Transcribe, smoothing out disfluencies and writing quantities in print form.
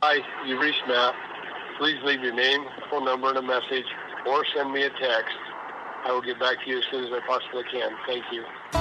Hi, you've reached Matt. Please leave your name, phone number, and a message, or send me a text. I will get back to you as soon as I possibly can. Thank you.